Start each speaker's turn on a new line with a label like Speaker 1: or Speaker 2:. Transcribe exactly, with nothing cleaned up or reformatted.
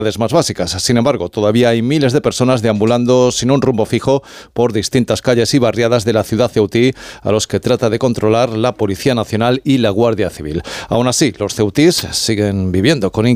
Speaker 1: más básicas. Sin embargo, todavía hay miles de personas deambulando sin un rumbo fijo por distintas calles y barriadas de la ciudad ceutí, a los que trata de controlar la Policía Nacional y la Guardia Civil. Aún así, los ceutíes siguen viviendo con